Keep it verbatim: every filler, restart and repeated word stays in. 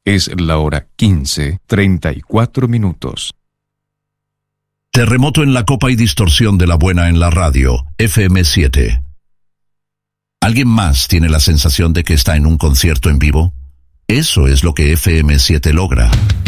Es la hora quince, treinta y cuatro minutos. Terremoto en la copa y distorsión de la buena en la radio, F M siete. ¿Alguien más tiene la sensación de que está en un concierto en vivo? Eso es lo que F M siete logra.